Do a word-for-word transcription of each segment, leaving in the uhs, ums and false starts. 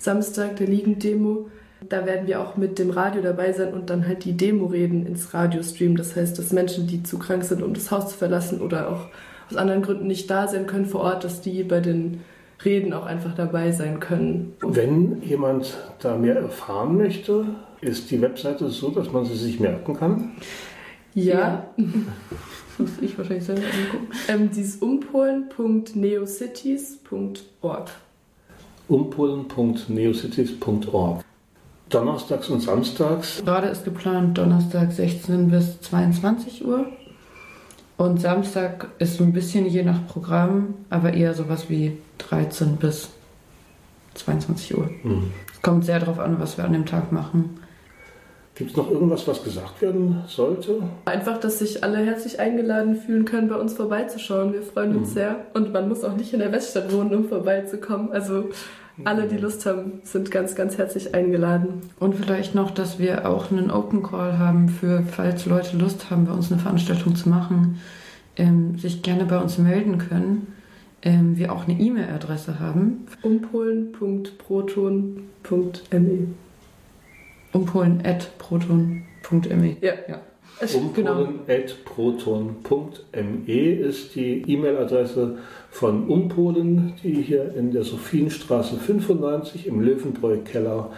Samstag, der Liegen-Demo. Da werden wir auch mit dem Radio dabei sein und dann halt die Demo-Reden ins Radio streamen. Das heißt, dass Menschen, die zu krank sind, um das Haus zu verlassen oder auch aus anderen Gründen nicht da sein können vor Ort, dass die bei den Reden auch einfach dabei sein können. Wenn jemand da mehr erfahren möchte, ist die Webseite so, dass man sie sich merken kann? Ja. ja. Muss ich wahrscheinlich selber angucken. Ähm, die ist umpolen punkt neocities punkt org. umpolen punkt neocities punkt org. Donnerstags und samstags? Gerade ist geplant Donnerstag sechzehn bis zweiundzwanzig Uhr. Und Samstag ist so ein bisschen je nach Programm, aber eher sowas wie dreizehn bis zweiundzwanzig Uhr. Mhm. Es kommt sehr darauf an, was wir an dem Tag machen. Gibt es noch irgendwas, was gesagt werden sollte? Einfach, dass sich alle herzlich eingeladen fühlen können, bei uns vorbeizuschauen. Wir freuen uns mhm. sehr. Und man muss auch nicht in der Weststadt wohnen, um vorbeizukommen. Also alle, die Lust haben, sind ganz, ganz herzlich eingeladen. Und vielleicht noch, dass wir auch einen Open Call haben für, falls Leute Lust haben, bei uns eine Veranstaltung zu machen, ähm, sich gerne bei uns melden können. Ähm, wir auch eine E-Mail-Adresse haben. umpolen punkt proton punkt me umpolen at proton punkt me Ja, ja. umpolen at proton punkt me ist die E-Mail-Adresse von Umpolen, die hier in der Sophienstraße fünfundneunzig im Löwenbräu-Keller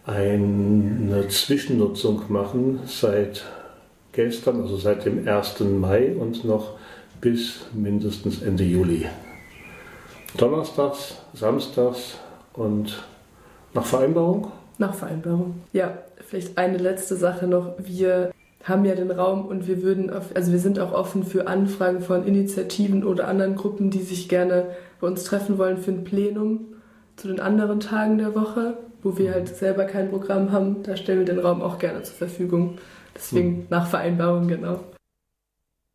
eine Zwischennutzung machen seit gestern, also seit dem ersten Mai und noch bis mindestens Ende Juli. Donnerstags, samstags und nach Vereinbarung? Nach Vereinbarung. Ja, vielleicht eine letzte Sache noch. Wir haben ja den Raum und wir würden, auf, also wir sind auch offen für Anfragen von Initiativen oder anderen Gruppen, die sich gerne bei uns treffen wollen für ein Plenum zu den anderen Tagen der Woche, wo wir halt selber kein Programm haben. Da stellen wir den Raum auch gerne zur Verfügung. Deswegen nach Vereinbarung, genau.